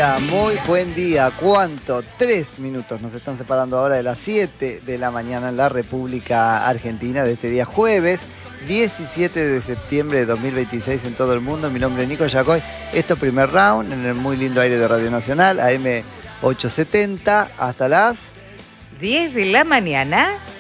muy buen día. ¿Cuánto? 3 minutos nos están separando ahora de las 7 de la mañana en la República Argentina de este día jueves 17 de septiembre de 2026 en todo el mundo. Mi nombre es Nico Yacoy. Esto es Primer Round en el muy lindo aire de Radio Nacional, AM 870, hasta las 10 de la mañana.